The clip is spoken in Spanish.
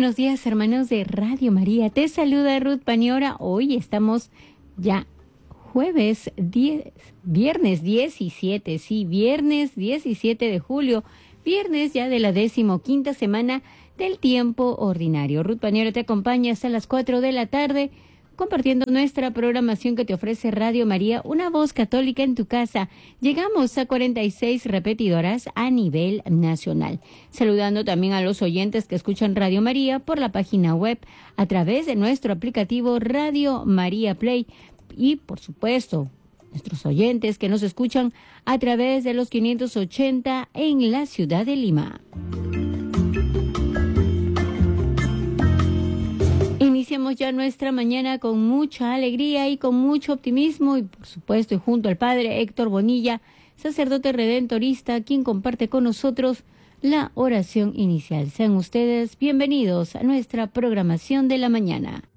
buenos días, hermanos de Radio María. Te saluda Ruth Paniora. Hoy estamos ya viernes 17, sí, viernes 17 de julio, viernes ya de la 15ª semana del tiempo ordinario. Ruth Paniora te acompaña hasta las 4 de la tarde, compartiendo nuestra programación que te ofrece Radio María, una voz católica en tu casa. Llegamos a 46 repetidoras a nivel nacional. Saludando también a los oyentes que escuchan Radio María por la página web a través de nuestro aplicativo Radio María Play. Y, por supuesto, nuestros oyentes que nos escuchan a través de los 580 en la ciudad de Lima. Iniciamos ya nuestra mañana con mucha alegría y con mucho optimismo y, por supuesto, y junto al Padre Héctor Bonilla, sacerdote redentorista, quien comparte con nosotros la oración inicial. Sean ustedes bienvenidos a nuestra programación de la mañana.